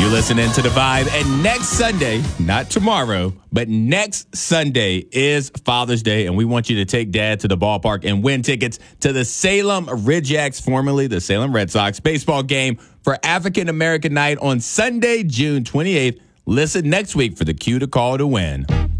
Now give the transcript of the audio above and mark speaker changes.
Speaker 1: You're listening to The Vibe, and next Sunday, not tomorrow, but next Sunday is Father's Day, and we want you to take Dad to the ballpark and win tickets to the Salem Ridgeacs, formerly the Salem Red Sox, baseball game for African American Night on Sunday, June 28th. Listen next week for the cue to call to win.